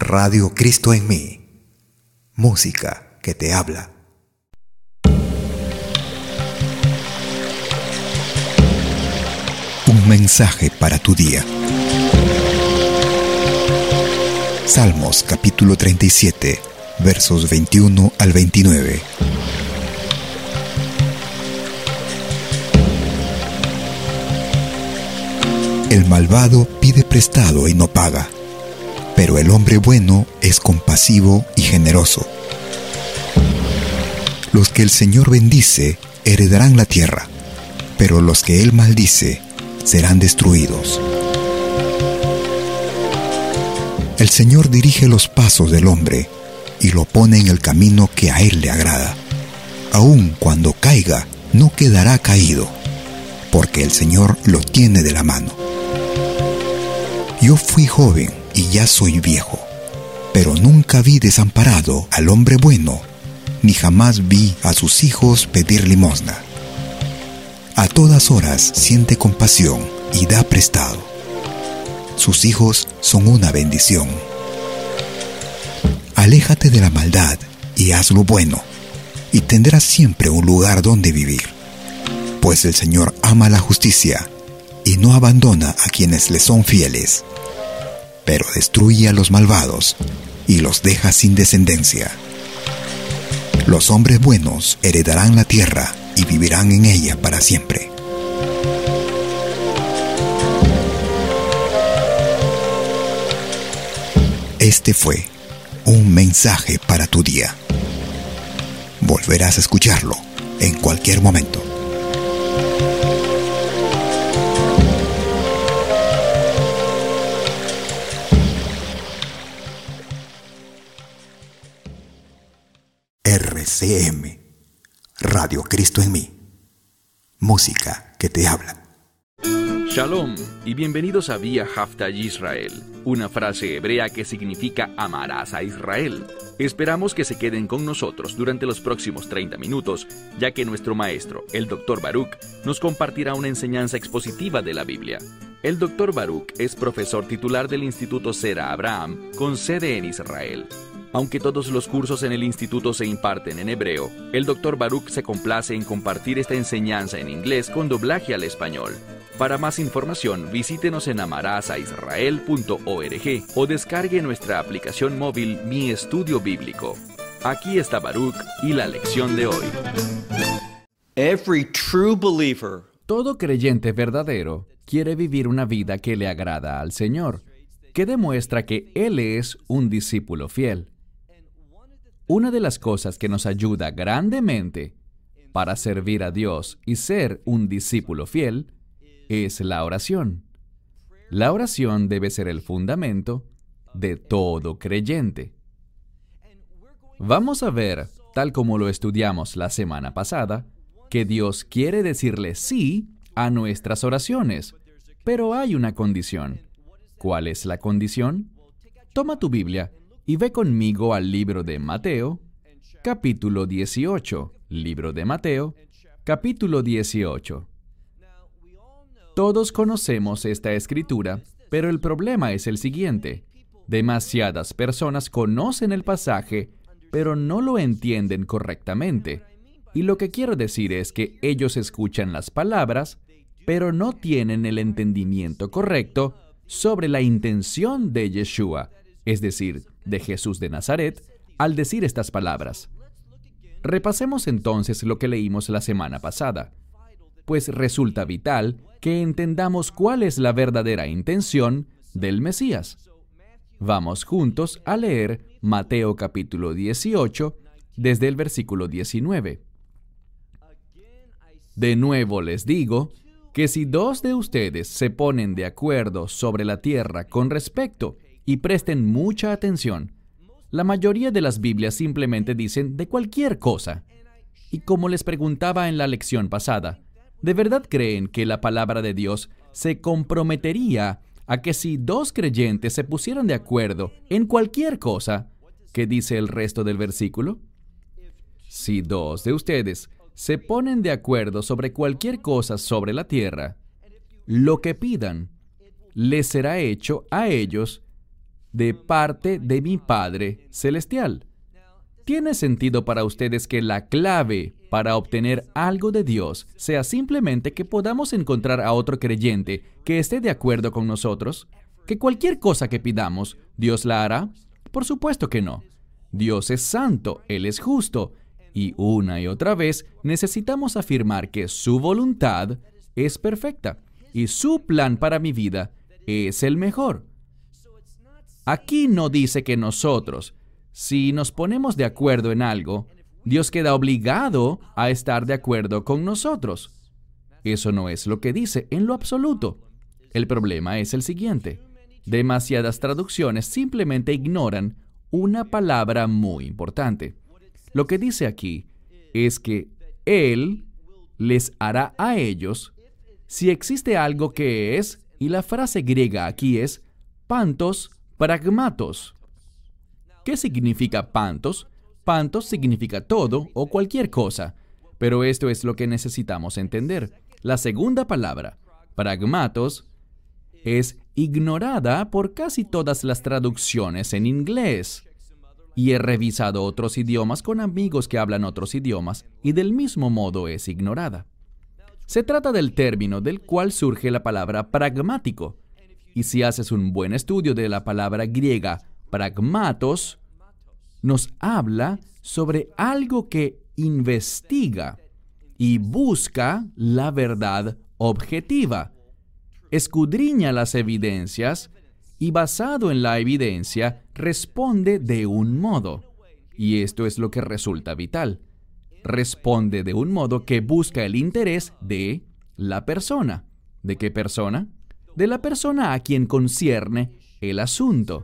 Radio Cristo en mí. Música que te habla. Un mensaje para tu día. Salmos capítulo 37, versos 21 al 29. El malvado pide prestado y no paga, pero el hombre bueno es compasivo y generoso. Los que el Señor bendice heredarán la tierra, pero los que Él maldice serán destruidos. El Señor dirige los pasos del hombre y lo pone en el camino que a Él le agrada. Aun cuando caiga, no quedará caído, porque el Señor lo tiene de la mano. Yo fui joven y ya soy viejo, pero nunca vi desamparado al hombre bueno, ni jamás vi a sus hijos pedir limosna. A todas horas siente compasión y da prestado. Sus hijos son una bendición. Aléjate de la maldad y haz lo bueno, y tendrás siempre un lugar donde vivir. Pues el Señor ama la justicia y no abandona a quienes le son fieles, pero destruye a los malvados y los deja sin descendencia. Los hombres buenos heredarán la tierra y vivirán en ella para siempre. Este fue un mensaje para tu día. Volverás a escucharlo en cualquier momento. RCM, Radio Cristo en mí. Música que te habla. Shalom y bienvenidos a Vía Hafta Yisrael, una frase hebrea que significa amarás a Israel. Esperamos que se queden con nosotros durante los próximos 30 minutos, ya que nuestro maestro, el Dr. Baruch, nos compartirá una enseñanza expositiva de la Biblia. El Dr. Baruch es profesor titular del Instituto Sera Abraham, con sede en Israel. Aunque todos los cursos en el instituto se imparten en hebreo, el Dr. Baruch se complace en compartir esta enseñanza en inglés con doblaje al español. Para más información, visítenos en amarasaisrael.org o descargue nuestra aplicación móvil Mi Estudio Bíblico. Aquí está Baruch y la lección de hoy. Every true believer Todo creyente verdadero quiere vivir una vida que le agrada al Señor, que demuestra que Él es un discípulo fiel. Una de las cosas que nos ayuda grandemente para servir a Dios y ser un discípulo fiel es la oración. La oración debe ser el fundamento de todo creyente. Vamos a ver, tal como lo estudiamos la semana pasada, que Dios quiere decirle sí a nuestras oraciones, pero hay una condición. ¿Cuál es la condición? Toma tu Biblia y ve conmigo al libro de Mateo, capítulo 18. Libro de Mateo, capítulo 18. Todos conocemos esta escritura, pero el problema es el siguiente. Demasiadas personas conocen el pasaje, pero no lo entienden correctamente. Y lo que quiero decir es que ellos escuchan las palabras, pero no tienen el entendimiento correcto sobre la intención de Yeshua, es decir, de Jesús de Nazaret, al decir estas palabras. Repasemos entonces lo que leímos la semana pasada, pues resulta vital que entendamos cuál es la verdadera intención del Mesías. Vamos juntos a leer Mateo capítulo 18, desde el versículo 19. De nuevo les digo que si dos de ustedes se ponen de acuerdo sobre la tierra con respecto, y presten mucha atención, la mayoría de las Biblias simplemente dicen de cualquier cosa. Y como les preguntaba en la lección pasada, ¿de verdad creen que la palabra de Dios se comprometería a que si dos creyentes se pusieran de acuerdo en cualquier cosa, ¿qué dice el resto del versículo? Si dos de ustedes se ponen de acuerdo sobre cualquier cosa sobre la tierra, lo que pidan les será hecho a ellos de parte de mi Padre Celestial. ¿Tiene sentido para ustedes que la clave para obtener algo de Dios sea simplemente que podamos encontrar a otro creyente que esté de acuerdo con nosotros? ¿Que cualquier cosa que pidamos, Dios la hará? Por supuesto que no. Dios es santo, Él es justo, y una y otra vez necesitamos afirmar que su voluntad es perfecta y su plan para mi vida es el mejor. Aquí no dice que nosotros, si nos ponemos de acuerdo en algo, Dios queda obligado a estar de acuerdo con nosotros. Eso no es lo que dice en lo absoluto. El problema es el siguiente. Demasiadas traducciones simplemente ignoran una palabra muy importante. Lo que dice aquí es que Él les hará a ellos si existe algo que es, y la frase griega aquí es pantos pragmatos. ¿Qué significa pantos? Pantos significa todo o cualquier cosa, pero esto es lo que necesitamos entender. La segunda palabra, pragmatos, es ignorada por casi todas las traducciones en inglés. Y he revisado otros idiomas con amigos que hablan otros idiomas y del mismo modo es ignorada. Se trata del término del cual surge la palabra pragmático. Y si haces un buen estudio de la palabra griega pragmatos, nos habla sobre algo que investiga y busca la verdad objetiva, escudriña las evidencias y basado en la evidencia responde de un modo. Y esto es lo que resulta vital. Responde de un modo que busca el interés de la persona. ¿De qué persona? De la persona a quien concierne el asunto.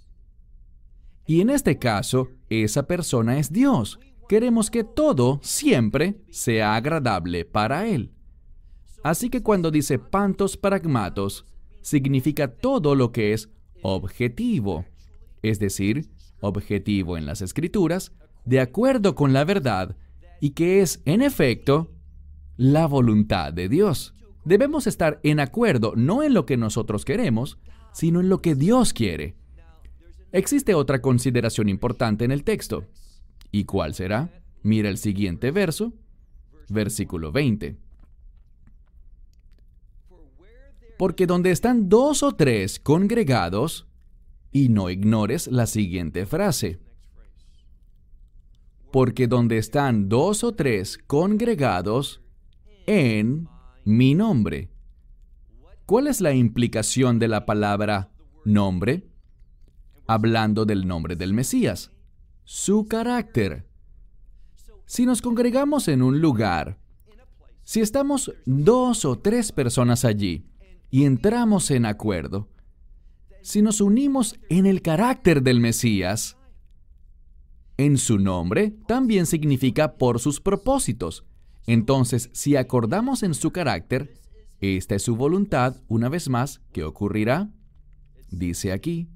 Y en este caso, esa persona es Dios. Queremos que todo siempre sea agradable para Él. Así que cuando dice pantos pragmatos, significa todo lo que es objetivo. Es decir, objetivo en las Escrituras, de acuerdo con la verdad, y que es, en efecto, la voluntad de Dios. Debemos estar en acuerdo no en lo que nosotros queremos, sino en lo que Dios quiere. Existe otra consideración importante en el texto. ¿Y cuál será? Mira el siguiente verso, versículo 20. Porque donde están 2 o 3 congregados, y no ignores la siguiente frase. Porque donde están 2 o 3 congregados en mi nombre. ¿Cuál es la implicación de la palabra nombre? Hablando del nombre del Mesías, su carácter. Si nos congregamos en un lugar, si estamos 2 o 3 personas allí y entramos en acuerdo, si nos unimos en el carácter del Mesías, en su nombre también significa por sus propósitos. Entonces, si acordamos en su carácter, esta es su voluntad, una vez más, ¿qué ocurrirá? Dice aquí,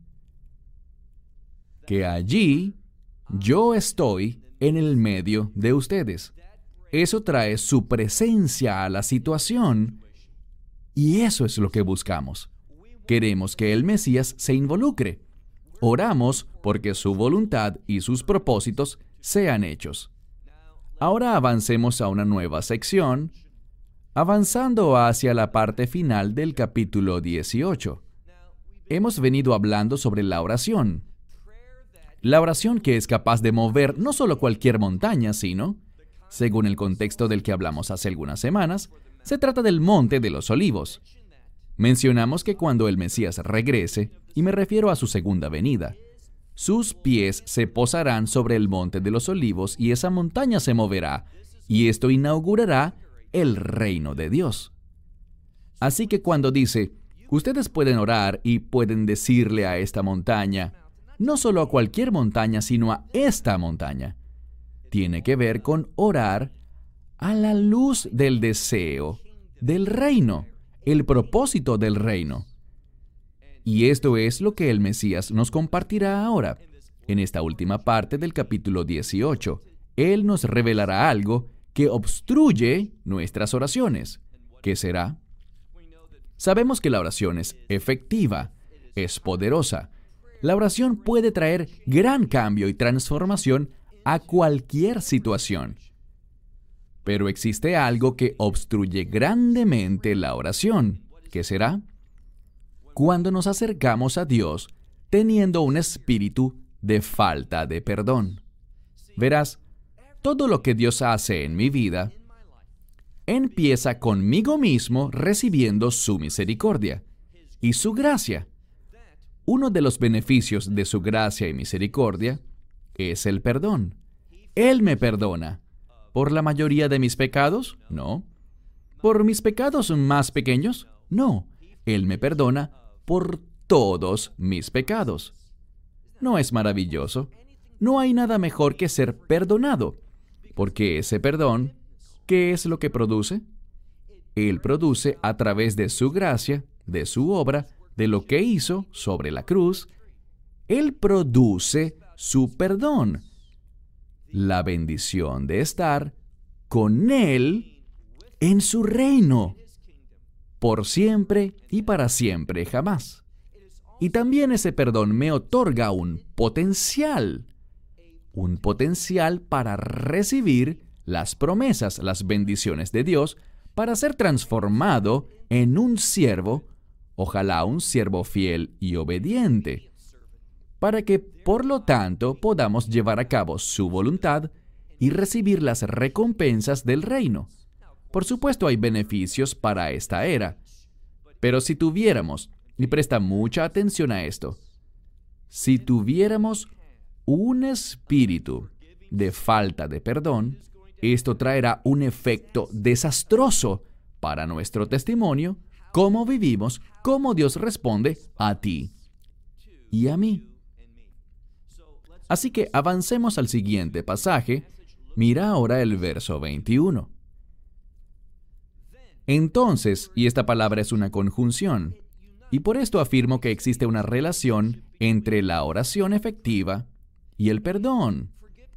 que allí yo estoy en el medio de ustedes. Eso trae su presencia a la situación y eso es lo que buscamos. Queremos que el Mesías se involucre. Oramos porque su voluntad y sus propósitos sean hechos. Ahora avancemos a una nueva sección, avanzando hacia la parte final del capítulo 18. Hemos venido hablando sobre la oración. La oración que es capaz de mover no solo cualquier montaña, sino, según el contexto del que hablamos hace algunas semanas, se trata del Monte de los Olivos. Mencionamos que cuando el Mesías regrese, y me refiero a su segunda venida, sus pies se posarán sobre el Monte de los Olivos y esa montaña se moverá, y esto inaugurará el reino de Dios. Así que cuando dice, ustedes pueden orar y pueden decirle a esta montaña, no solo a cualquier montaña, sino a esta montaña, tiene que ver con orar a la luz del deseo del reino, el propósito del reino. Y esto es lo que el Mesías nos compartirá ahora. En esta última parte del capítulo 18, Él nos revelará algo que obstruye nuestras oraciones. ¿Qué será? Sabemos que la oración es efectiva, es poderosa. La oración puede traer gran cambio y transformación a cualquier situación. Pero existe algo que obstruye grandemente la oración. ¿Qué será? Cuando nos acercamos a Dios teniendo un espíritu de falta de perdón. Verás, todo lo que Dios hace en mi vida empieza conmigo mismo recibiendo su misericordia y su gracia. Uno de los beneficios de su gracia y misericordia es el perdón. Él me perdona. ¿Por la mayoría de mis pecados? No. ¿Por mis pecados más pequeños? No. Él me perdona por todos mis pecados. ¿No es maravilloso? No hay nada mejor que ser perdonado, porque ese perdón, ¿qué es lo que produce? Él produce a través de su gracia, de su obra, de lo que hizo sobre la cruz. Él produce su perdón, la bendición de estar con Él en su reino, por siempre y para siempre jamás. Y también ese perdón me otorga un potencial para recibir las promesas, las bendiciones de Dios, para ser transformado en un siervo, ojalá un siervo fiel y obediente, para que, por lo tanto, podamos llevar a cabo su voluntad y recibir las recompensas del reino. Por supuesto, hay beneficios para esta era, pero si tuviéramos, y presta mucha atención a esto, si tuviéramos un espíritu de falta de perdón, esto traerá un efecto desastroso para nuestro testimonio, cómo vivimos, cómo Dios responde a ti y a mí. Así que avancemos al siguiente pasaje. Mira ahora el verso 21. Entonces, y esta palabra es una conjunción, y por esto afirmo que existe una relación entre la oración efectiva y el perdón.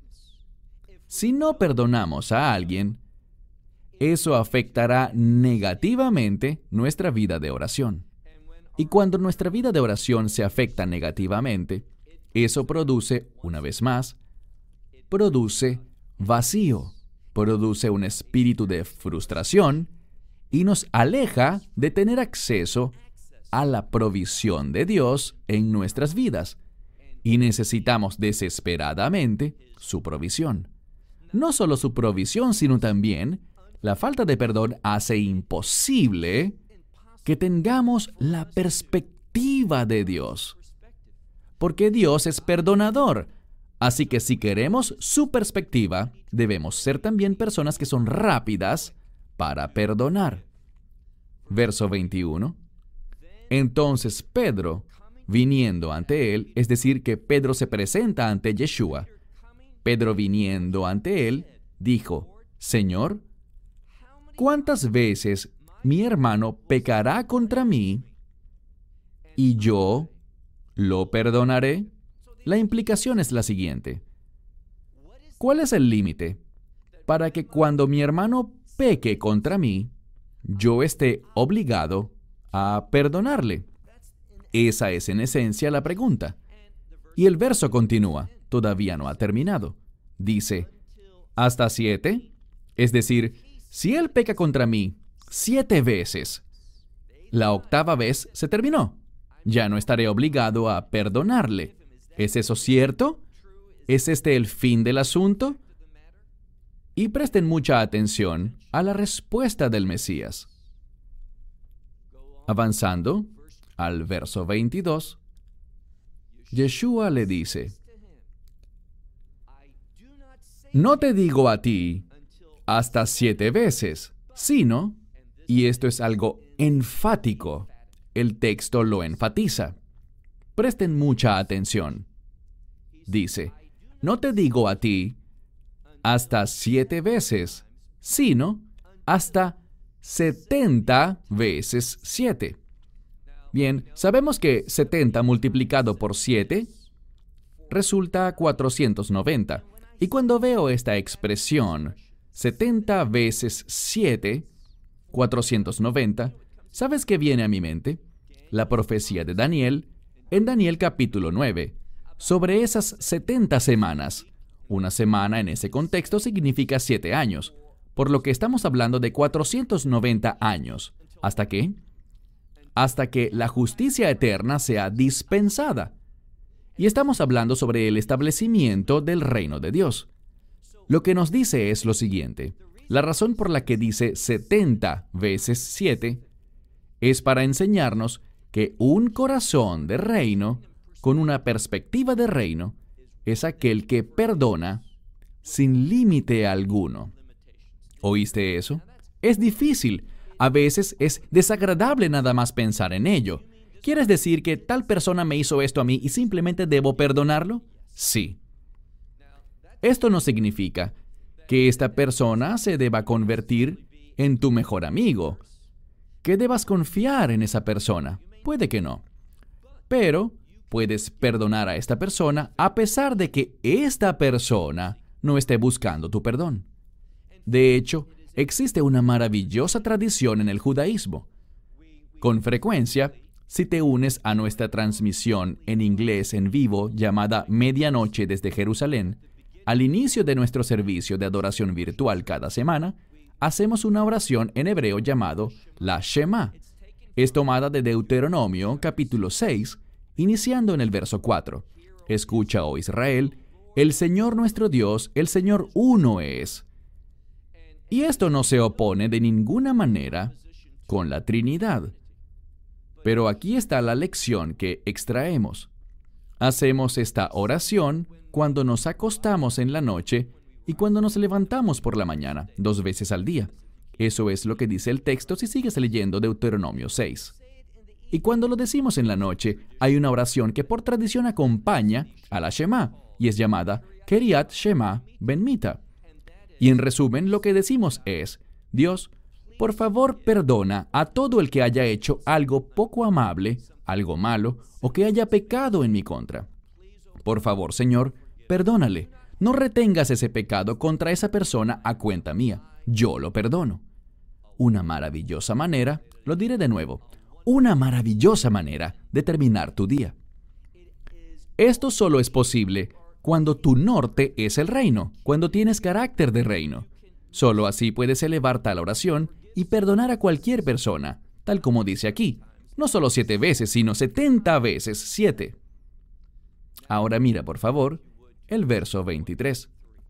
Si no perdonamos a alguien, eso afectará negativamente nuestra vida de oración. Y cuando nuestra vida de oración se afecta negativamente, eso produce, una vez más, produce vacío, produce un espíritu de frustración y nos aleja de tener acceso a la provisión de Dios en nuestras vidas. Y necesitamos desesperadamente su provisión. No solo su provisión, sino también la falta de perdón hace imposible que tengamos la perspectiva de Dios. Porque Dios es perdonador. Así que si queremos su perspectiva, debemos ser también personas que son rápidas para perdonar. Verso 21. Entonces Pedro, viniendo ante él, es decir, que Pedro se presenta ante Yeshua. Pedro viniendo ante él, dijo, Señor, ¿cuántas veces mi hermano pecará contra mí y yo lo perdonaré? La implicación es la siguiente. ¿Cuál es el límite para que cuando mi hermano peque contra mí, yo esté obligado a perdonarle? Esa es en esencia la pregunta. Y el verso continúa, todavía no ha terminado. Dice, ¿hasta 7? Es decir, si él peca contra mí 7 veces, la 8ª vez se terminó. Ya no estaré obligado a perdonarle. ¿Es eso cierto? ¿Es este el fin del asunto? Y presten mucha atención a la respuesta del Mesías. Avanzando al verso 22, Yeshua le dice, no te digo a ti hasta 7 veces, sino, y esto es algo enfático, el texto lo enfatiza. Presten mucha atención. Dice, no te digo a ti hasta 7 veces, sino hasta 70 veces 7. Bien, sabemos que 70 multiplicado por 7 resulta 490. Y cuando veo esta expresión, 70 veces 7, 490, ¿sabes qué viene a mi mente? La profecía de Daniel, en Daniel capítulo 9, sobre esas 70 semanas. Una semana en ese contexto significa 7 años, por lo que estamos hablando de 490 años. ¿Hasta qué? Hasta que la justicia eterna sea dispensada. Y estamos hablando sobre el establecimiento del reino de Dios. Lo que nos dice es lo siguiente. La razón por la que dice 70 veces 7 es para enseñarnos que un corazón de reino, con una perspectiva de reino, es aquel que perdona sin límite alguno. ¿Oíste eso? Es difícil. A veces es desagradable nada más pensar en ello. ¿Quieres decir que tal persona me hizo esto a mí y simplemente debo perdonarlo? Sí. Esto no significa que esta persona se deba convertir en tu mejor amigo, que debas confiar en esa persona. Puede que no. Pero puedes perdonar a esta persona a pesar de que esta persona no esté buscando tu perdón. De hecho, existe una maravillosa tradición en el judaísmo. Con frecuencia, si te unes a nuestra transmisión en inglés en vivo llamada Medianoche desde Jerusalén, al inicio de nuestro servicio de adoración virtual cada semana, hacemos una oración en hebreo llamado la Shema. Es tomada de Deuteronomio capítulo 6, iniciando en el verso 4. Escucha, oh Israel, el Señor nuestro Dios, el Señor uno es. Y esto no se opone de ninguna manera con la Trinidad. Pero aquí está la lección que extraemos. Hacemos esta oración cuando nos acostamos en la noche y cuando nos levantamos por la mañana, 2 veces al día. Eso es lo que dice el texto si sigues leyendo Deuteronomio 6. Y cuando lo decimos en la noche, hay una oración que por tradición acompaña a la Shema, y es llamada Keriat Shema Ben Mita. Y en resumen, lo que decimos es: Dios, por favor perdona a todo el que haya hecho algo poco amable, algo malo, o que haya pecado en mi contra. Por favor, Señor, perdónale. No retengas ese pecado contra esa persona a cuenta mía. Yo lo perdono. Una maravillosa manera, lo diré de nuevo, una maravillosa manera de terminar tu día. Esto solo es posible cuando tu norte es el reino, cuando tienes carácter de reino. Solo así puedes elevar tal oración y perdonar a cualquier persona, tal como dice aquí. No solo 7 veces, sino 70 veces 7. Ahora mira, por favor, el verso 23.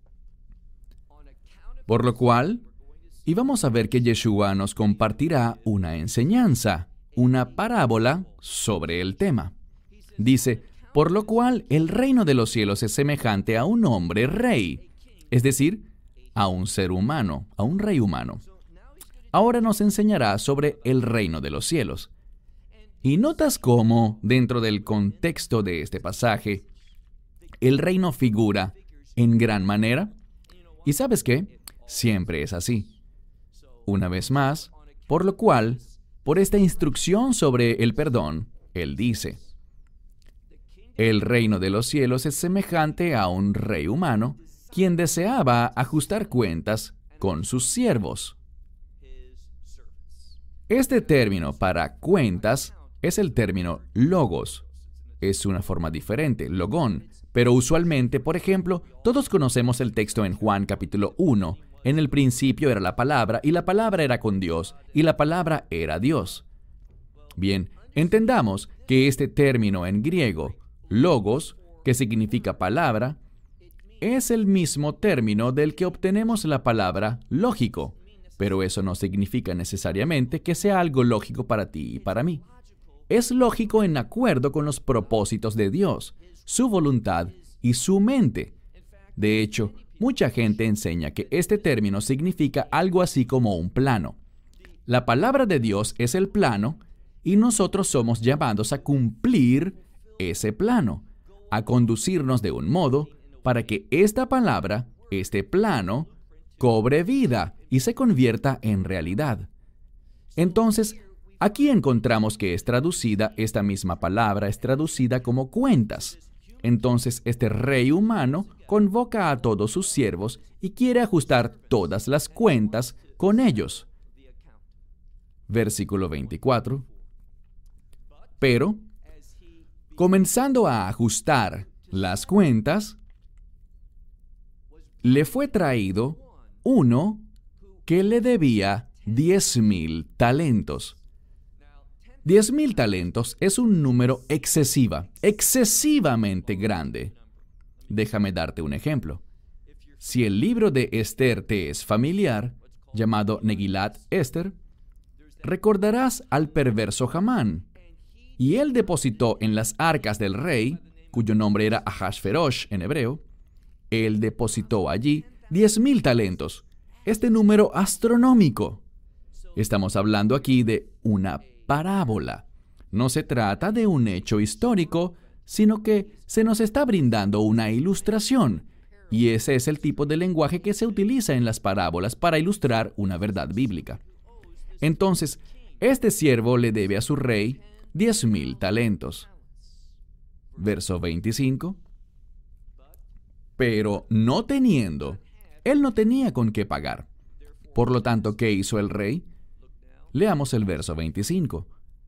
Por lo cual, y vamos a ver que Yeshua nos compartirá una enseñanza, una parábola sobre el tema. Dice: por lo cual el reino de los cielos es semejante a un hombre rey, es decir, a un ser humano, a un rey humano. Ahora nos enseñará sobre el reino de los cielos. Y notas cómo, dentro del contexto de este pasaje, el reino figura en gran manera. ¿Y sabes qué? Siempre es así. Una vez más, por lo cual, por esta instrucción sobre el perdón, él dice: el reino de los cielos es semejante a un rey humano, quien deseaba ajustar cuentas con sus siervos. Este término para cuentas es el término logos. Es una forma diferente, logón, pero usualmente, por ejemplo, todos conocemos el texto en Juan capítulo 1. En el principio era la palabra, y la palabra era con Dios, y la palabra era Dios. Bien, entendamos que este término en griego, logos, que significa palabra, es el mismo término del que obtenemos la palabra lógico, pero eso no significa necesariamente que sea algo lógico para ti y para mí. Es lógico en acuerdo con los propósitos de Dios, su voluntad y su mente. De hecho, mucha gente enseña que este término significa algo así como un plano. La palabra de Dios es el plano y nosotros somos llamados a cumplir ese plano, a conducirnos de un modo para que esta palabra, este plano, cobre vida y se convierta en realidad. Entonces, aquí encontramos que esta misma palabra es traducida como cuentas. Entonces, este rey humano convoca a todos sus siervos y quiere ajustar todas las cuentas con ellos. Versículo 24. Pero, Comenzando a ajustar las cuentas, le fue traído uno que le debía 10,000 talentos. 10,000 talentos es un número excesivamente grande. Déjame darte un ejemplo. Si el libro de Esther te es familiar, llamado Negilat Esther, recordarás al perverso Hamán, y él depositó en las arcas del rey, cuyo nombre era Ahasverosh en hebreo, él depositó allí 10,000 talentos, este número astronómico. Estamos hablando aquí de una parábola. No se trata de un hecho histórico, sino que se nos está brindando una ilustración, y ese es el tipo de lenguaje que se utiliza en las parábolas para ilustrar una verdad bíblica. Entonces, este siervo le debe a su rey 10,000 talentos. Verso 25. Pero no teniendo, él no tenía con qué pagar. Por lo tanto, ¿qué hizo el rey? Leamos el verso 25.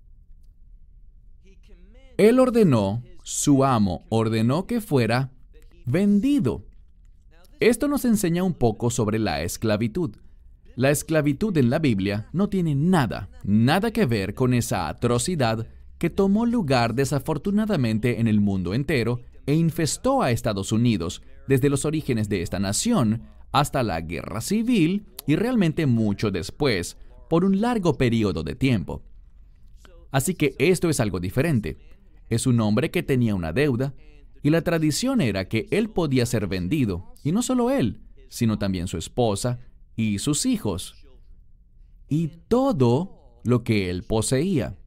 Él ordenó, su amo ordenó que fuera vendido. Esto nos enseña un poco sobre la esclavitud. La esclavitud en la Biblia no tiene nada que ver con esa atrocidad que tomó lugar desafortunadamente en el mundo entero e infestó a Estados Unidos desde los orígenes de esta nación hasta la guerra civil y realmente mucho después, por un largo periodo de tiempo. Así que esto es algo diferente. Es un hombre que tenía una deuda, y la tradición era que él podía ser vendido, y no solo él, sino también su esposa y sus hijos, y todo lo que él poseía.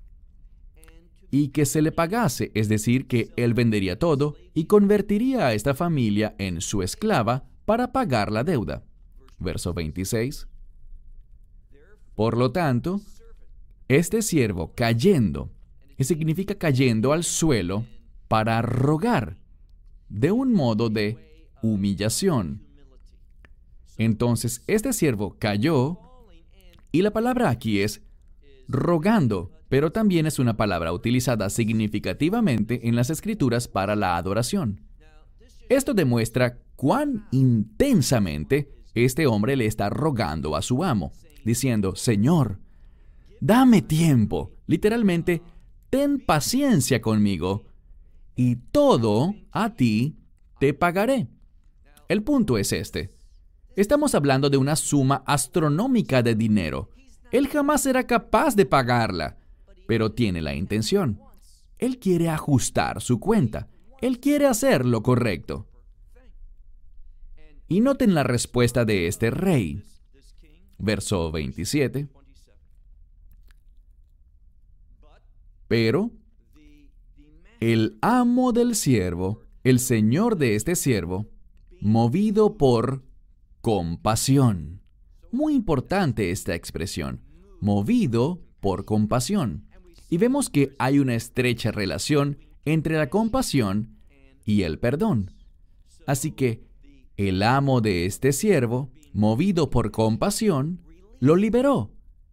Y que se le pagase, es decir, que él vendería todo y convertiría a esta familia en su esclava para pagar la deuda. Verso 26. Por lo tanto, este siervo cayendo, que significa cayendo al suelo para rogar, de un modo de humillación. Entonces, este siervo cayó, y la palabra aquí es rogando, pero también es una palabra utilizada significativamente en las Escrituras para la adoración. Esto demuestra cuán intensamente este hombre le está rogando a su amo, diciendo: Señor, dame tiempo, literalmente, ten paciencia conmigo, y todo a ti te pagaré. El punto es este. Estamos hablando de una suma astronómica de dinero. Él jamás será capaz de pagarla, pero tiene la intención. Él quiere ajustar su cuenta. Él quiere hacer lo correcto. Y noten la respuesta de este rey. Verso 27. Pero el amo del siervo, el señor de este siervo, movido por compasión. Muy importante esta expresión, movido por compasión. Y vemos que hay una estrecha relación entre la compasión y el perdón. Así que el amo de este siervo, movido por compasión, lo liberó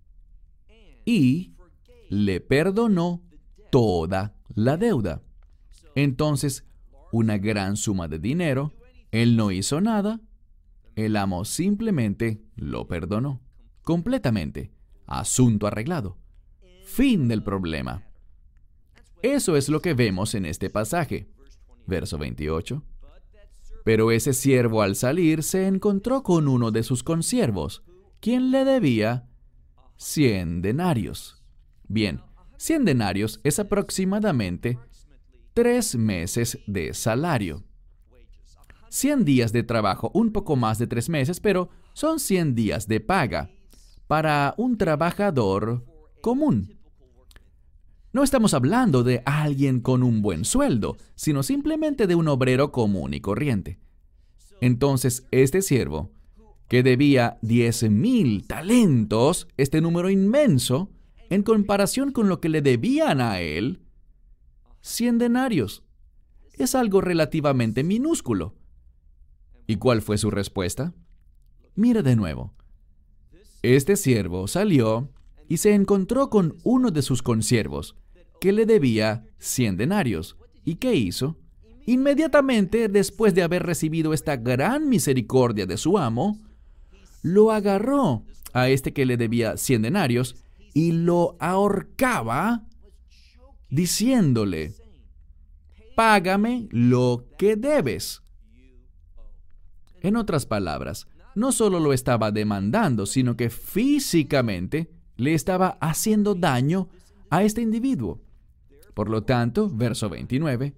y le perdonó toda la deuda. Entonces, una gran suma de dinero, él no hizo nada, el amo simplemente lo perdonó. Completamente. Asunto arreglado. Fin del problema. Eso es lo que vemos en este pasaje. Verso 28. Pero ese siervo al salir se encontró con uno de sus consiervos, quien le debía 100 denarios. Bien, 100 denarios es aproximadamente 3 meses de salario. 100 días de trabajo, un poco más de 3 meses, pero son 100 días de paga para un trabajador común. No estamos hablando de alguien con un buen sueldo, sino simplemente de un obrero común y corriente. Entonces, este siervo, que debía 10,000 talentos, este número inmenso, en comparación con lo que le debían a él, 100 denarios. Es algo relativamente minúsculo. ¿Y cuál fue su respuesta? Mira de nuevo. Este siervo salió y se encontró con uno de sus consiervos, que le debía 100 denarios. ¿Y qué hizo? Inmediatamente después de haber recibido esta gran misericordia de su amo, lo agarró a este que le debía 100 denarios y lo ahorcaba diciéndole: págame lo que debes. En otras palabras, no solo lo estaba demandando, sino que físicamente le estaba haciendo daño a este individuo. Por lo tanto, verso 29,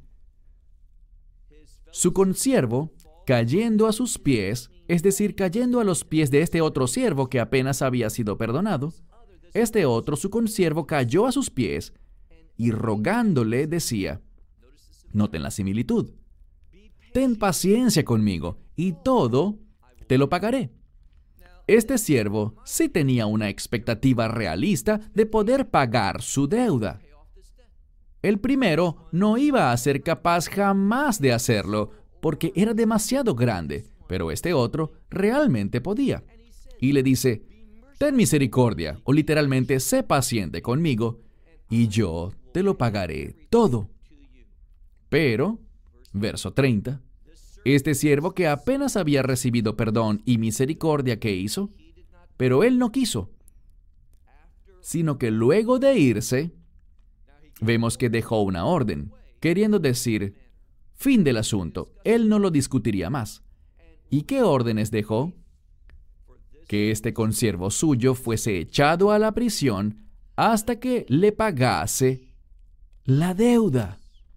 su consiervo, cayendo a sus pies, es decir, cayendo a los pies de este otro siervo que apenas había sido perdonado, este otro, su consiervo, cayó a sus pies y rogándole decía, noten la similitud, ten paciencia conmigo y todo te lo pagaré. Este siervo sí tenía una expectativa realista de poder pagar su deuda. El primero no iba a ser capaz jamás de hacerlo porque era demasiado grande, pero este otro realmente podía. Y le dice, ten misericordia, o literalmente, sé paciente conmigo, y yo te lo pagaré todo. Pero, verso 30, este siervo que apenas había recibido perdón y misericordia, ¿qué hizo? Pero él no quiso, sino que luego de irse, vemos que dejó una orden, queriendo decir, fin del asunto, él no lo discutiría más. ¿Y qué órdenes dejó? Que este consiervo suyo fuese echado a la prisión hasta que le pagase la deuda.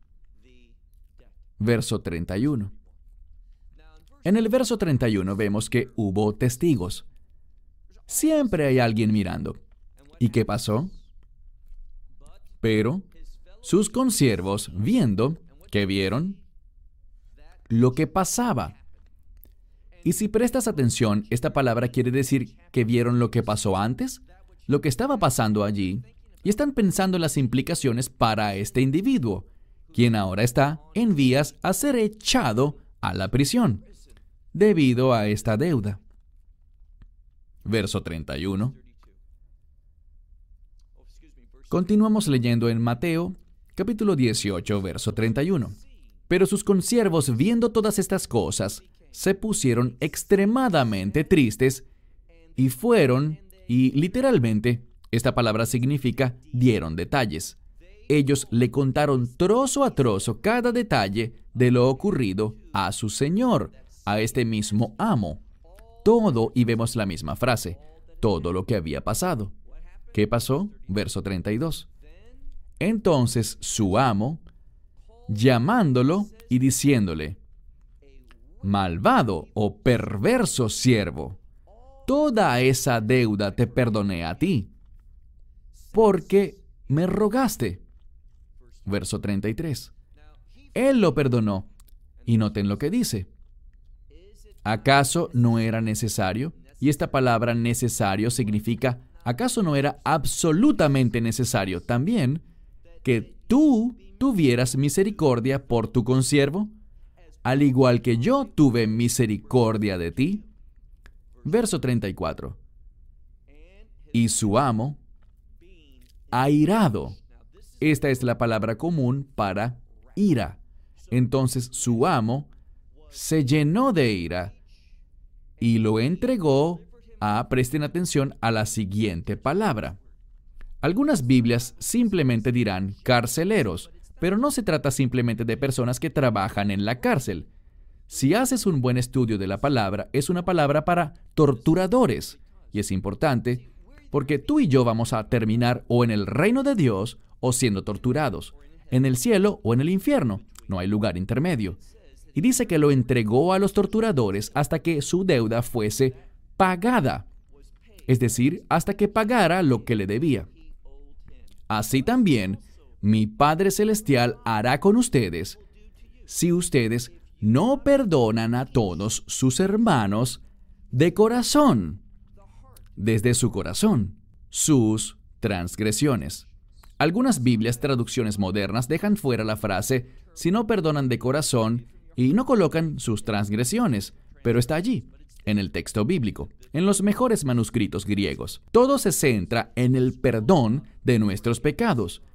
Verso 31. En el verso 31 vemos que hubo testigos. Siempre hay alguien mirando. ¿Y qué pasó? Pero sus consiervos, viendo, ¿qué vieron? Lo que pasaba. Y si prestas atención, esta palabra quiere decir que vieron lo que pasó antes, lo que estaba pasando allí, y están pensando en las implicaciones para este individuo, quien ahora está en vías a ser echado a la prisión, debido a esta deuda. Verso 31. Continuamos leyendo en Mateo, capítulo 18, verso 31. Pero sus consiervos, viendo todas estas cosas, se pusieron extremadamente tristes y fueron, y literalmente, esta palabra significa dieron detalles. Ellos le contaron trozo a trozo cada detalle de lo ocurrido a su señor, a este mismo amo. Todo, y vemos la misma frase, todo lo que había pasado. ¿Qué pasó? Verso 32. Entonces su amo, llamándolo y diciéndole, malvado o perverso siervo, toda esa deuda te perdoné a ti, porque me rogaste. Verso 33. Él lo perdonó, y noten lo que dice. ¿Acaso no era necesario? Y esta palabra necesario significa, ¿acaso no era absolutamente necesario también que tú tuvieras misericordia por tu consiervo, al igual que yo tuve misericordia de ti? Verso 34. Y su amo, airado. Esta es la palabra común para ira. Entonces su amo se llenó de ira y lo entregó a, presten atención a la siguiente palabra. Algunas Biblias simplemente dirán carceleros, pero no se trata simplemente de personas que trabajan en la cárcel. Si haces un buen estudio de la palabra, es una palabra para torturadores. Y es importante porque tú y yo vamos a terminar o en el reino de Dios o siendo torturados, en el cielo o en el infierno. No hay lugar intermedio. Y dice que lo entregó a los torturadores hasta que su deuda fuese pagada. Es decir, hasta que pagara lo que le debía. Así también, mi Padre Celestial hará con ustedes si ustedes no perdonan a todos sus hermanos de corazón, desde su corazón, sus transgresiones. Algunas Biblias, traducciones modernas, dejan fuera la frase si no perdonan de corazón y no colocan sus transgresiones, pero está allí, en el texto bíblico, en los mejores manuscritos griegos. Todo se centra en el perdón de nuestros pecados.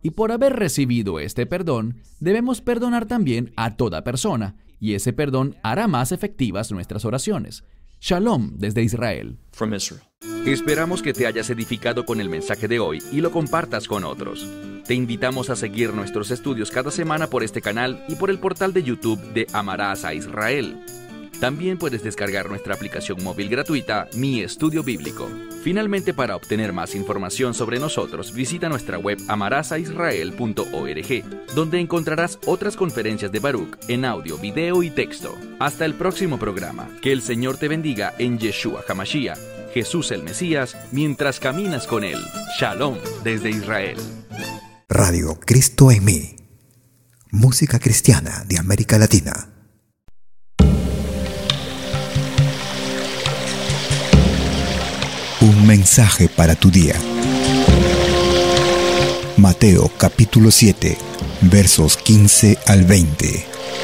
Y por haber recibido este perdón, debemos perdonar también a toda persona, y ese perdón hará más efectivas nuestras oraciones. Shalom desde Israel. from Israel. Esperamos que te hayas edificado con el mensaje de hoy y lo compartas con otros. Te invitamos a seguir nuestros estudios cada semana por este canal y por el portal de YouTube de Amarás a Israel. También puedes descargar nuestra aplicación móvil gratuita, Mi Estudio Bíblico. Finalmente, para obtener más información sobre nosotros, visita nuestra web amarasaisrael.org, donde encontrarás otras conferencias de Baruch en audio, video y texto. Hasta el próximo programa. Que el Señor te bendiga en Yeshua HaMashiach, Jesús el Mesías, mientras caminas con Él. Shalom desde Israel. Radio Cristo en mí. Música cristiana de América Latina. Un mensaje para tu día. Mateo capítulo 7, versos 15 al 20.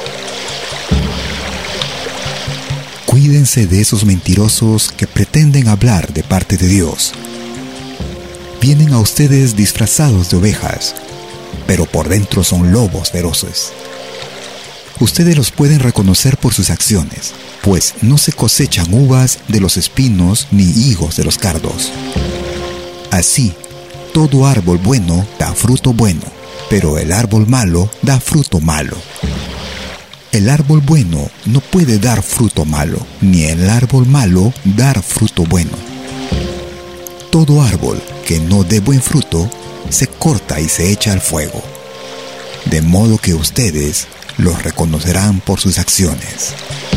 Cuídense de esos mentirosos que pretenden hablar de parte de Dios. Vienen a ustedes disfrazados de ovejas, pero por dentro son lobos feroces. Ustedes los pueden reconocer por sus acciones, pues no se cosechan uvas de los espinos ni higos de los cardos. Así, todo árbol bueno da fruto bueno, pero el árbol malo da fruto malo. El árbol bueno no puede dar fruto malo, ni el árbol malo dar fruto bueno. Todo árbol que no dé buen fruto se corta y se echa al fuego. De modo que ustedes los reconocerán por sus acciones.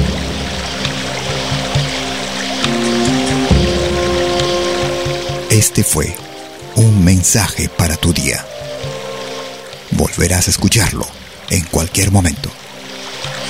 Este fue un mensaje para tu día. Volverás a escucharlo en cualquier momento.